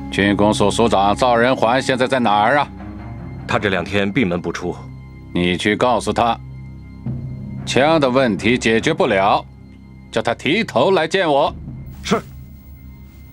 军工署署长赵仁环现在在哪儿啊？ 他这2天闭门不出。 你去告诉他，枪的问题解决不了，叫他提头来见我。 是。